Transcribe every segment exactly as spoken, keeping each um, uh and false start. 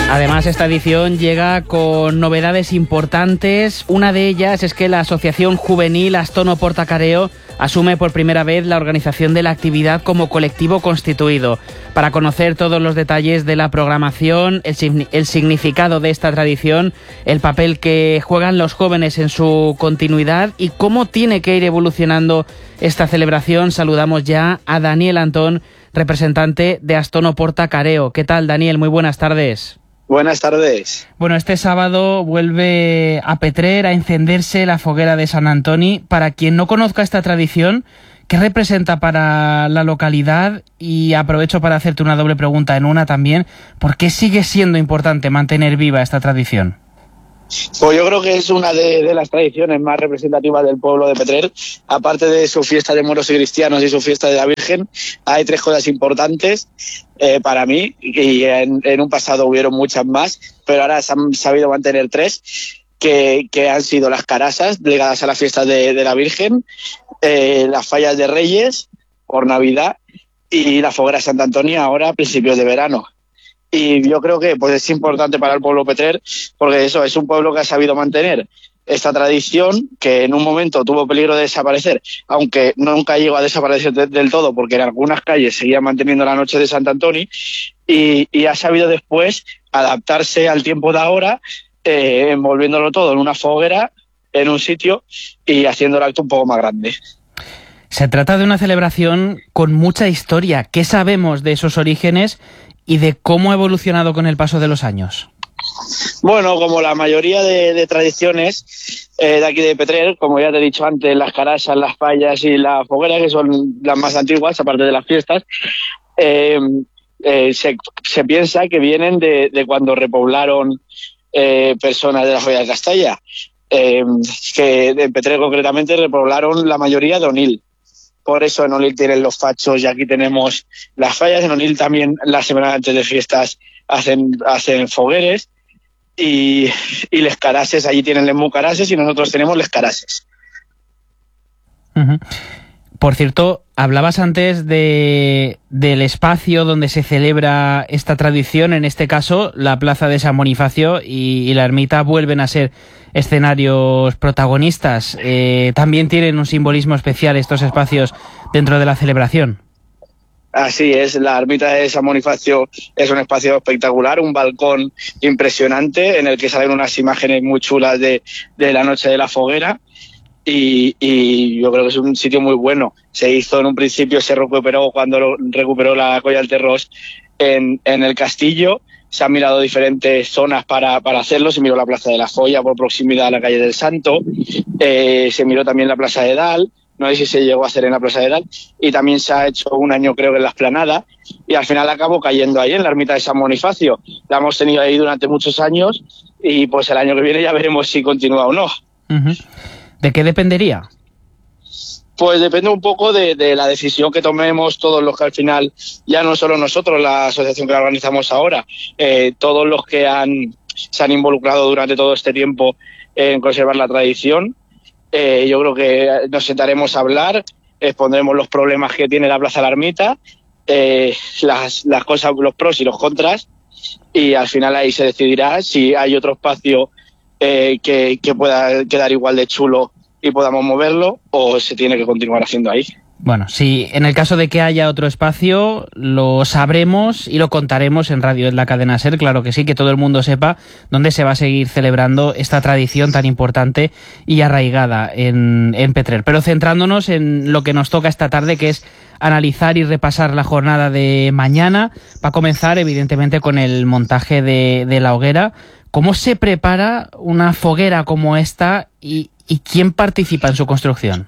Además, esta edición llega con novedades importantes. Una de ellas es que la Asociación Juvenil Astono Porta Careo asume por primera vez la organización de la actividad como colectivo constituido. Para conocer todos los detalles de la programación, el, el significado de esta tradición, el papel que juegan los jóvenes en su continuidad y cómo tiene que ir evolucionando esta celebración, saludamos ya a Daniel Antón, representante de Astono Porta Careo. ¿Qué tal, Daniel? Muy buenas tardes. Buenas tardes. Bueno, este sábado vuelve a Petrer a encenderse la foguera de Sant Antoni. Para quien no conozca esta tradición, ¿qué representa para la localidad? Y aprovecho para hacerte una doble pregunta en una también. ¿Por qué sigue siendo importante mantener viva esta tradición? Pues yo creo que es una de, de las tradiciones más representativas del pueblo de Petrer. Aparte de su fiesta de moros y cristianos y su fiesta de la Virgen, hay tres cosas importantes eh, para mí, y en, en un pasado hubieron muchas más, pero ahora se han sabido mantener tres, que, que han sido las carasas ligadas a la fiesta de, de la Virgen, eh, las fallas de Reyes por Navidad y la foguera de Sant Antoni ahora a principios de verano. Y yo creo que pues es importante para el pueblo Petrer, porque eso es un pueblo que ha sabido mantener esta tradición, que en un momento tuvo peligro de desaparecer, aunque nunca llegó a desaparecer de, del todo, porque en algunas calles seguía manteniendo la noche de Sant Antoni, y, y ha sabido después adaptarse al tiempo de ahora, eh, envolviéndolo todo en una foguera, en un sitio, y haciendo el acto un poco más grande. Se trata de una celebración con mucha historia. ¿Qué sabemos de esos orígenes y de cómo ha evolucionado con el paso de los años? Bueno, como la mayoría de, de tradiciones eh, de aquí de Petrer, como ya te he dicho antes, las carasas, las fallas y la foguera, que son las más antiguas, aparte de las fiestas, eh, eh, se, se piensa que vienen de, de cuando repoblaron eh, personas de la Joya de Castalla, eh, que en Petrer concretamente repoblaron la mayoría de Onil. Por eso en Onil tienen los fachos y aquí tenemos las fallas. En Onil también la semana antes de fiestas hacen, hacen fogueres y, y les carases, allí tienen les mucarases y nosotros tenemos les carases. Uh-huh. Por cierto, hablabas antes de, del espacio donde se celebra esta tradición, en este caso la plaza de San Bonifacio y, y la ermita vuelven a ser escenarios protagonistas. Eh, ¿También tienen un simbolismo especial estos espacios dentro de la celebración? Así es, la ermita de San Bonifacio es un espacio espectacular, un balcón impresionante en el que salen unas imágenes muy chulas de, de la noche de la foguera. Y, y yo creo que es un sitio muy bueno. Se hizo en un principio, se recuperó cuando lo, recuperó la Colla del Terrós en, en el castillo. Se han mirado diferentes zonas para, para hacerlo. Se miró la Plaza de la Folla por proximidad a la calle del Santo. Eh, se miró también la Plaza de Dal. No sé si se llegó a hacer en la Plaza de Dal. Y también se ha hecho un año, creo que en la Esplanada. Y al final acabó cayendo ahí en la ermita de San Bonifacio. La hemos tenido ahí durante muchos años. Y pues el año que viene ya veremos si continúa o no. Uh-huh. ¿De qué dependería? Pues depende un poco de, de la decisión que tomemos todos los que al final, ya no solo nosotros, la asociación que la organizamos ahora, eh, todos los que han se han involucrado durante todo este tiempo en conservar la tradición. Eh, yo creo que nos sentaremos a hablar, expondremos los problemas que tiene la Plaza de la Ermita, eh, las, las cosas, los pros y los contras, y al final ahí se decidirá si hay otro espacio Eh, que, que pueda quedar igual de chulo y podamos moverlo, o se tiene que continuar haciendo ahí. Bueno, si en el caso de que haya otro espacio, lo sabremos y lo contaremos en Radio en la Cadena SER, claro que sí, que todo el mundo sepa dónde se va a seguir celebrando esta tradición tan importante y arraigada en, en Petrer. Pero centrándonos en lo que nos toca esta tarde, que es analizar y repasar la jornada de mañana, va a comenzar evidentemente con el montaje de, de la hoguera. ¿Cómo se prepara una foguera como esta y, y quién participa en su construcción?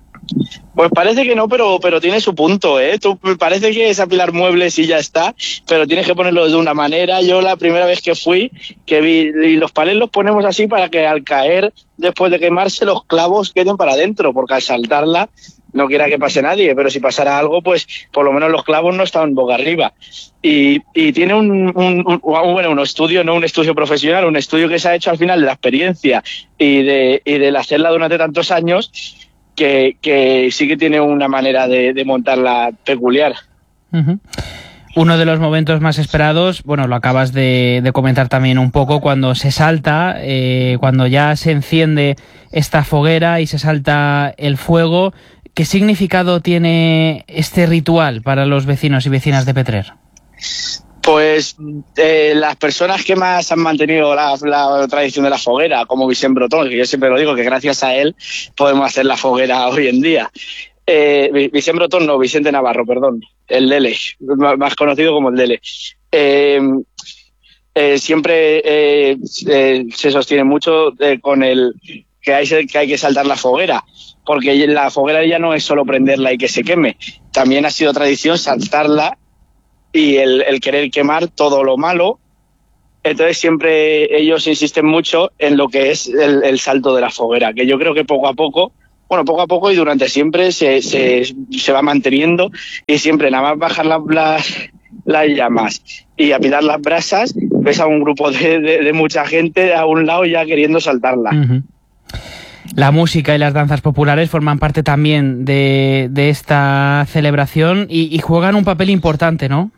Pues parece que no, pero pero tiene su punto, ¿eh? Tú, parece que es apilar muebles y ya está, pero tienes que ponerlo de una manera. Yo la primera vez que fui, que vi, y los palés los ponemos así para que al caer, después de quemarse, los clavos queden para adentro, porque al saltarla no quiera que pase nadie, pero si pasara algo, pues por lo menos los clavos no están boca arriba. Y, y tiene un, un, un, bueno, un estudio, no un estudio profesional, un estudio que se ha hecho al final de la experiencia y de, y de hacerla durante tantos años, que, que sí que tiene una manera de, de montarla peculiar. Uh-huh. Uno de los momentos más esperados, bueno, lo acabas de, de comentar también un poco, cuando se salta, eh, cuando ya se enciende esta foguera y se salta el fuego. ¿Qué significado tiene este ritual para los vecinos y vecinas de Petrer? Pues eh, las personas que más han mantenido la, la tradición de la foguera, como Vicente Brotón, que yo siempre lo digo, que gracias a él podemos hacer la foguera hoy en día. Eh, Vicente Brotón, no, Vicente Navarro, perdón, el Dele, más conocido como el Dele. Eh, eh, siempre eh, eh, se sostiene mucho eh, con el que hay, que hay que saltar la foguera, porque la foguera ya no es solo prenderla y que se queme, también ha sido tradición saltarla y el, el querer quemar todo lo malo. Entonces siempre ellos insisten mucho en lo que es el, el salto de la foguera, que yo creo que poco a poco, bueno, poco a poco y durante siempre se, se, se va manteniendo, y siempre nada más bajar las la, las llamas y apilar las brasas, ves a un grupo de, de, de mucha gente a un lado ya queriendo saltarla. Uh-huh. La música y las danzas populares forman parte también de, de esta celebración y, y juegan un papel importante, ¿no?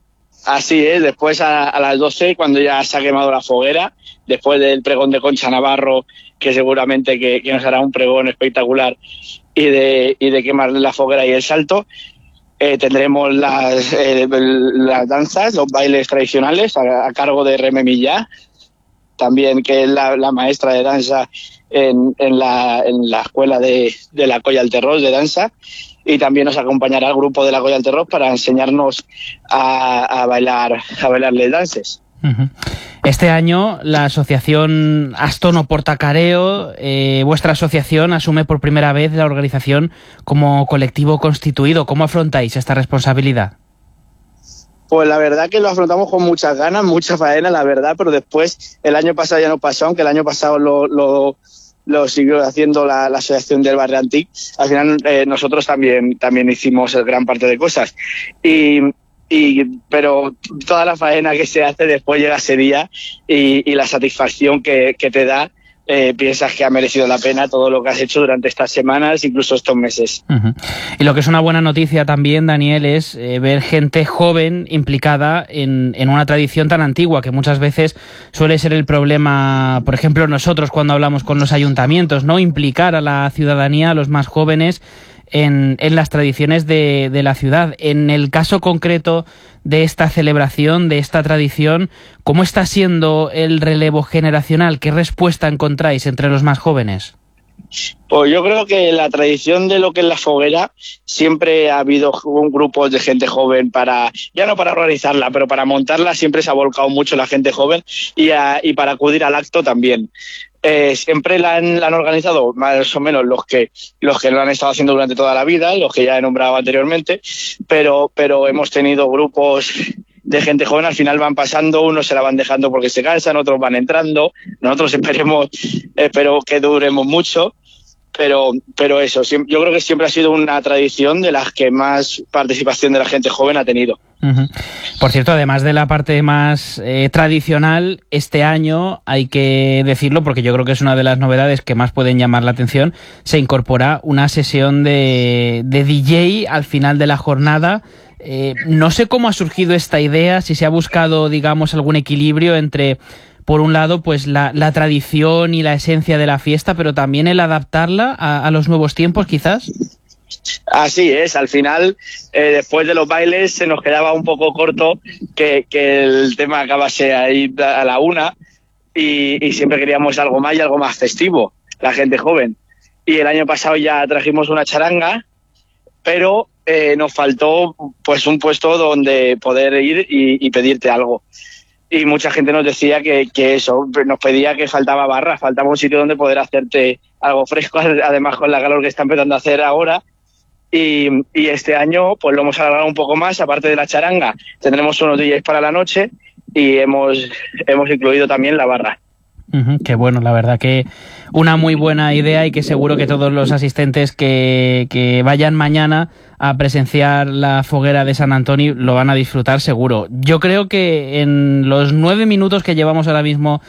Así es, después a, a las doce, cuando ya se ha quemado la foguera, después del pregón de Concha Navarro, que seguramente que, que nos hará un pregón espectacular, y de, y de quemar la foguera y el salto, eh, tendremos las, eh, las danzas, los bailes tradicionales a, a cargo de Reme Millá, también que es la, la maestra de danza en, en, la, en la escuela de, de la Colla del Terror de danza, y también nos acompañará el grupo de la Colla del Terror para enseñarnos a, a bailar a bailarles dances. Uh-huh. Este año la asociación Astono Portacareo, eh, vuestra asociación, asume por primera vez la organización como colectivo constituido. ¿Cómo afrontáis esta responsabilidad? Pues la verdad que lo afrontamos con muchas ganas, mucha faena, la verdad, pero después el año pasado ya no pasó, aunque el año pasado lo, lo, lo siguió haciendo la, la asociación del Barrio Antic. Al final eh, nosotros también, también hicimos gran parte de cosas. Y, y pero toda la faena que se hace después llega ese día y, y la satisfacción que, que te da, eh, piensas que ha merecido la pena todo lo que has hecho durante estas semanas, incluso estos meses. Uh-huh. Y lo que es una buena noticia también, Daniel, es eh, ver gente joven implicada en, en una tradición tan antigua, que muchas veces suele ser el problema, por ejemplo, nosotros cuando hablamos con los ayuntamientos, ¿no? Implicar a la ciudadanía, a los más jóvenes, en, en las tradiciones de, de la ciudad. En el caso concreto de esta celebración, de esta tradición, ¿cómo está siendo el relevo generacional? ¿Qué respuesta encontráis entre los más jóvenes? Pues yo creo que la tradición de lo que es la foguera, siempre ha habido un grupo de gente joven para, ya no para organizarla, pero para montarla siempre se ha volcado mucho la gente joven, y, a, y para acudir al acto también. Eh, siempre la han, la han organizado más o menos los que los que lo han estado haciendo durante toda la vida, los que ya he nombrado anteriormente, pero, pero hemos tenido grupos de gente joven, al final van pasando, unos se la van dejando porque se cansan, otros van entrando, nosotros esperemos, espero que duremos mucho, pero, pero eso, yo creo que siempre ha sido una tradición de las que más participación de la gente joven ha tenido. Uh-huh. Por cierto, además de la parte más eh, tradicional, este año, hay que decirlo porque yo creo que es una de las novedades que más pueden llamar la atención, se incorpora una sesión de, de D J al final de la jornada. Eh, no sé cómo ha surgido esta idea, si se ha buscado, digamos, algún equilibrio entre, por un lado, pues la, la tradición y la esencia de la fiesta, pero también el adaptarla a, a los nuevos tiempos, quizás. Así es, al final, eh, después de los bailes se nos quedaba un poco corto que, que el tema acabase ahí a la una, y, y siempre queríamos algo más y algo más festivo, la gente joven. Y el año pasado ya trajimos una charanga, pero eh, nos faltó pues un puesto donde poder ir y, y pedirte algo. Y mucha gente nos decía que, que eso, nos pedía que faltaba barra, faltaba un sitio donde poder hacerte algo fresco, además con la calor que está empezando a hacer ahora. Y, y este año pues lo hemos alargado un poco más, aparte de la charanga, tendremos unos D Js para la noche y hemos, hemos incluido también la barra. Uh-huh, que bueno, la verdad que una muy buena idea y que seguro que todos los asistentes que, que vayan mañana a presenciar la foguera de San Antoni lo van a disfrutar seguro. Yo creo que en los nueve minutos que llevamos ahora mismo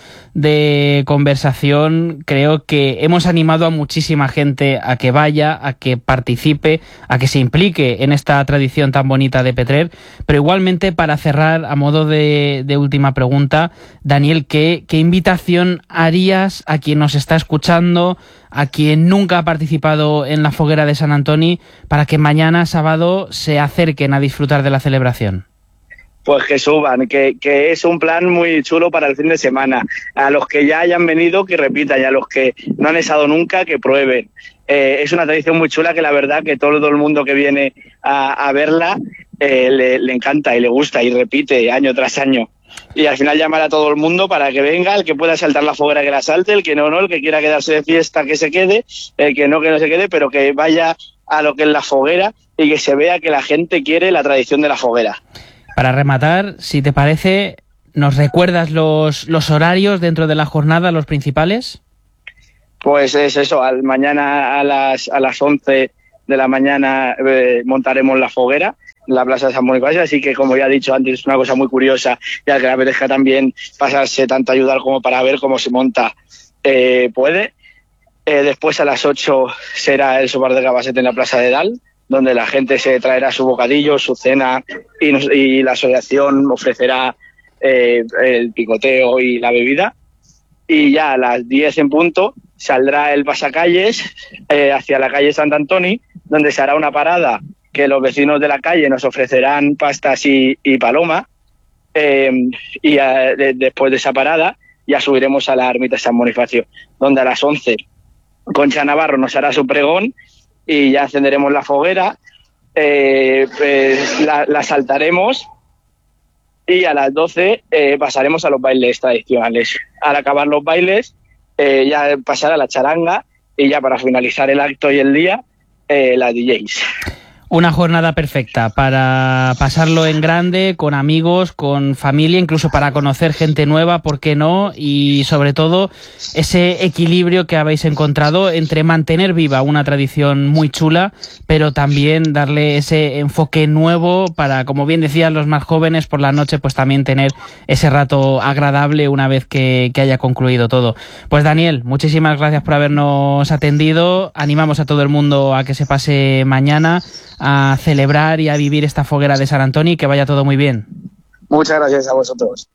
de conversación, creo que hemos animado a muchísima gente a que vaya, a que participe, a que se implique en esta tradición tan bonita de Petrer. Pero igualmente, para cerrar, a modo de, de última pregunta, Daniel, ¿qué, qué invitación harías a quien nos está escuchando, a quien nunca ha participado en la foguera de San Antoni, para que mañana sábado se acerquen a disfrutar de la celebración? Pues que suban, que, que es un plan muy chulo para el fin de semana. A los que ya hayan venido, que repitan, y a los que no han estado nunca, que prueben. Eh, es una tradición muy chula que la verdad que todo el mundo que viene a, a verla eh, le, le encanta y le gusta y repite año tras año. Y al final llamar a todo el mundo para que venga, el que pueda saltar la foguera que la salte, el que no, no, el que quiera quedarse de fiesta que se quede, el que no, que no se quede, pero que vaya a lo que es la foguera y que se vea que la gente quiere la tradición de la foguera. Para rematar, si te parece, ¿nos recuerdas los, los horarios dentro de la jornada, los principales? Pues es eso, al mañana a las, a las once de la mañana eh, montaremos la foguera en la Plaza de San Bonifacio, así que como ya he dicho antes, es una cosa muy curiosa y al que le apetezca también pasarse tanto a ayudar como para ver cómo se monta, eh, puede. Eh, después a las ocho será el sopar de Cabasete en la Plaza de Dal, donde la gente se traerá su bocadillo, su cena y, nos, y la asociación ofrecerá eh, el picoteo y la bebida. Y ya a las diez en punto saldrá el pasacalles eh, hacia la calle Sant Antoni, donde se hará una parada que los vecinos de la calle nos ofrecerán pastas y, y paloma. Eh, y a, de, después de esa parada ya subiremos a la ermita de San Bonifacio, donde a las once Concha Navarro nos hará su pregón y ya encenderemos la foguera, eh, pues la, la saltaremos y a las doce eh, pasaremos a los bailes tradicionales. Al acabar los bailes eh, ya pasará la charanga y ya para finalizar el acto y el día, eh, la D Js. Una jornada perfecta para pasarlo en grande, con amigos, con familia, incluso para conocer gente nueva, ¿por qué no? Y sobre todo ese equilibrio que habéis encontrado entre mantener viva una tradición muy chula, pero también darle ese enfoque nuevo para, como bien decían los más jóvenes, por la noche pues también tener ese rato agradable una vez que, que haya concluido todo. Pues Daniel, muchísimas gracias por habernos atendido. Animamos a todo el mundo a que se pase mañana a celebrar y a vivir esta foguera de San Antoni, que vaya todo muy bien. Muchas gracias a vosotros.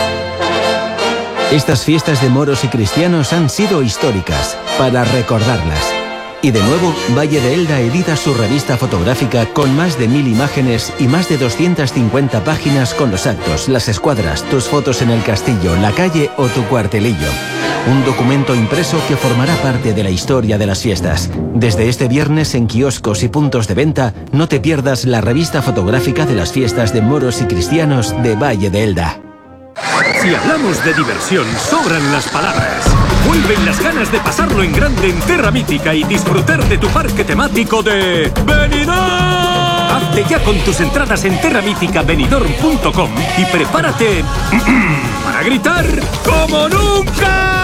Estas fiestas de moros y cristianos han sido históricas, para recordarlas. Y de nuevo, Valle de Elda edita su revista fotográfica con más de mil imágenes y más de doscientas cincuenta páginas con los actos, las escuadras, tus fotos en el castillo, la calle o tu cuartelillo. Un documento impreso que formará parte de la historia de las fiestas. Desde este viernes en kioscos y puntos de venta, no te pierdas la revista fotográfica de las fiestas de moros y cristianos de Valle de Elda. Si hablamos de diversión, sobran las palabras. Vuelven las ganas de pasarlo en grande en Terra Mítica y disfrutar de tu parque temático de Benidorm. Hazte ya con tus entradas en terra mítica benidorm punto com y prepárate para gritar como nunca.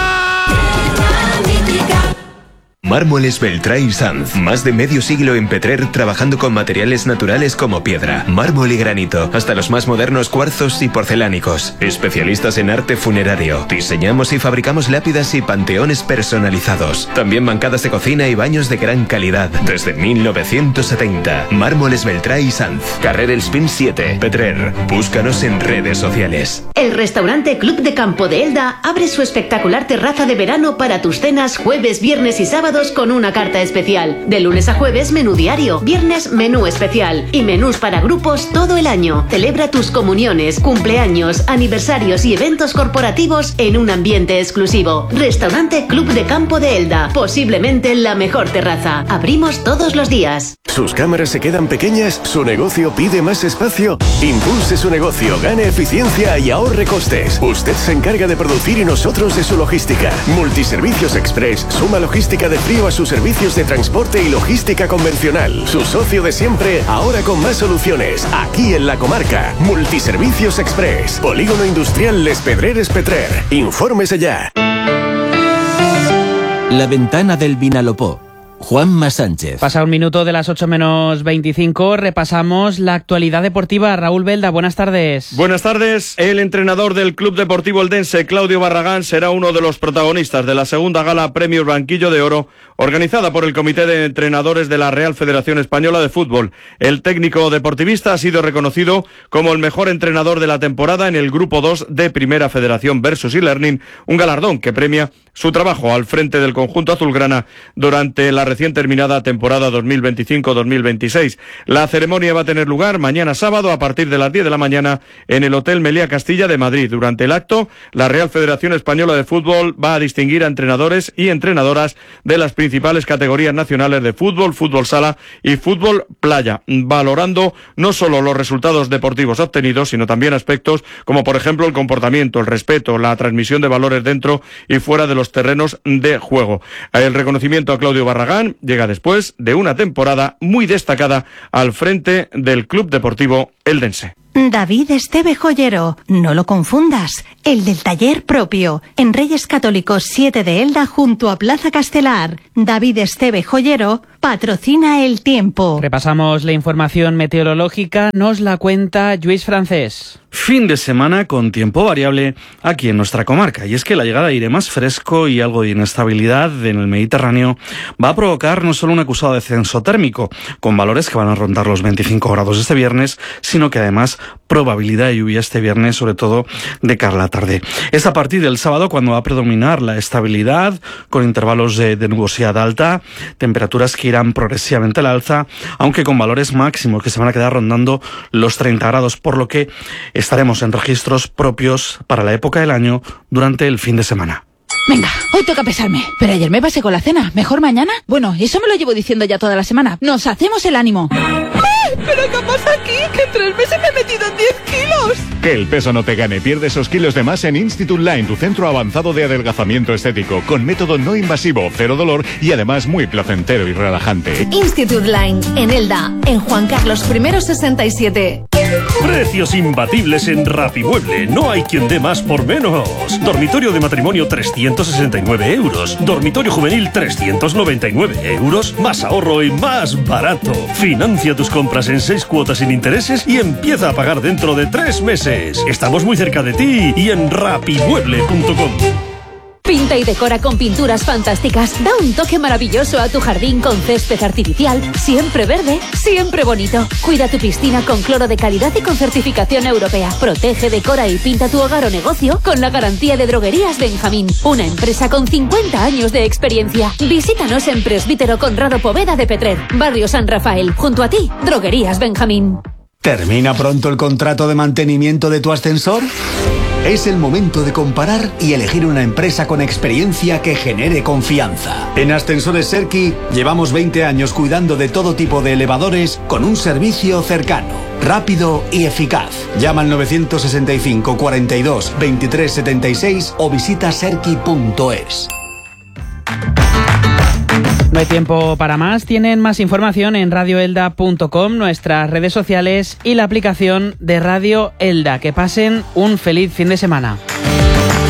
Mármoles Beltrá y Sanz. Más de medio siglo en Petrer trabajando con materiales naturales como piedra, mármol y granito, hasta los más modernos cuarzos y porcelánicos. Especialistas en arte funerario. Diseñamos y fabricamos lápidas y panteones personalizados. También bancadas de cocina y baños de gran calidad. Desde mil novecientos setenta. Mármoles Beltrá y Sanz. Carrer El Spin siete, Petrer. Búscanos en redes sociales. El restaurante Club de Campo de Elda abre su espectacular terraza de verano para tus cenas jueves, viernes y sábados con una carta especial. De lunes a jueves, menú diario. Viernes, menú especial. Y menús para grupos todo el año. Celebra tus comuniones, cumpleaños, aniversarios y eventos corporativos en un ambiente exclusivo. Restaurante Club de Campo de Elda. Posiblemente la mejor terraza. Abrimos todos los días. ¿Sus cámaras se quedan pequeñas? ¿Su negocio pide más espacio? Impulse su negocio, gane eficiencia y ahorre costes. Usted se encarga de producir y nosotros de su logística. Multiservicios Express suma logística de frío a sus servicios de transporte y logística convencional. Su socio de siempre, ahora con más soluciones. Aquí en la comarca. Multiservicios Express. Polígono Industrial Les Pedreres Petrer. Infórmese ya. La ventana del Vinalopó. Juanma Sánchez. Pasa un minuto de las ocho menos veinticinco, repasamos la actualidad deportiva. Raúl Belda, buenas tardes. Buenas tardes. El entrenador del Club Deportivo Eldense, Claudio Barragán, será uno de los protagonistas de la segunda gala Premios Banquillo de Oro, organizada por el Comité de Entrenadores de la Real Federación Española de Fútbol. El técnico deportivista ha sido reconocido como el mejor entrenador de la temporada en el Grupo dos de Primera Federación Versus e-Learning, un galardón que premia su trabajo al frente del conjunto azulgrana durante la recién terminada temporada dos mil veinticinco dos mil veintiséis. La ceremonia va a tener lugar mañana sábado a partir de las diez de la mañana en el Hotel Meliá Castilla de Madrid. Durante el acto, la Real Federación Española de Fútbol va a distinguir a entrenadores y entrenadoras de las principales categorías nacionales de fútbol, fútbol sala y fútbol playa, valorando no solo los resultados deportivos obtenidos, sino también aspectos como, por ejemplo, el comportamiento, el respeto, la transmisión de valores dentro y fuera de los terrenos de juego. El reconocimiento a Claudio Barragán llega después de una temporada muy destacada al frente del Club Deportivo Eldense. David Esteve Joyero, no lo confundas, el del taller propio, en Reyes Católicos siete de Elda junto a Plaza Castelar. David Esteve Joyero patrocina el tiempo. Repasamos la información meteorológica, nos la cuenta Lluís Francés. Fin de semana con tiempo variable aquí en nuestra comarca, y es que la llegada de aire más fresco y algo de inestabilidad en el Mediterráneo va a provocar no solo un acusado descenso térmico, con valores que van a rondar los veinticinco grados este viernes, sino que además probabilidad de lluvia este viernes, sobre todo de cara a la tarde. Es a partir del sábado cuando va a predominar la estabilidad, con intervalos de, de nubosidad alta, temperaturas que irán progresivamente al alza, aunque con valores máximos que se van a quedar rondando los treinta grados, por lo que estaremos en registros propios para la época del año durante el fin de semana. Venga, hoy toca pesarme. Pero ayer me pasé con la cena. ¿Mejor mañana? Bueno, eso me lo llevo diciendo ya toda la semana. Nos hacemos el ánimo. ¡Ay! ¿Pero qué pasa aquí? Que en tres meses me he metido en diez kilos. Que el peso no te gane. Pierde esos kilos de más en Institute Line, tu centro avanzado de adelgazamiento estético, con método no invasivo, cero dolor y además muy placentero y relajante. Institute Line, en Elda, en Juan Carlos primero sesenta y siete. Precios imbatibles en Rapimueble. No hay quien dé más por menos. Dormitorio de matrimonio trescientos sesenta y nueve euros. Dormitorio juvenil trescientos noventa y nueve euros. Más ahorro y más barato. Financia tus compras en seis cuotas sin intereses y empieza a pagar dentro de tres meses. Estamos muy cerca de ti y en rapimueble punto com. Pinta y decora con pinturas fantásticas. Da un toque maravilloso a tu jardín con césped artificial, siempre verde, siempre bonito. Cuida tu piscina con cloro de calidad y con certificación europea. Protege, decora y pinta tu hogar o negocio con la garantía de Droguerías Benjamín, una empresa con cincuenta años de experiencia. Visítanos en Presbítero Conrado Poveda de Petrer, Barrio San Rafael. Junto a ti, Droguerías Benjamín. ¿Termina pronto el contrato de mantenimiento de tu ascensor? Es el momento de comparar y elegir una empresa con experiencia que genere confianza. En Ascensores Serki llevamos veinte años cuidando de todo tipo de elevadores con un servicio cercano, rápido y eficaz. Llama al novecientos sesenta y cinco, cuarenta y dos, veintitrés setenta y seis o visita serki punto es. No hay tiempo para más. Tienen más información en radio elda punto com, nuestras redes sociales y la aplicación de Radio Elda. Que pasen un feliz fin de semana.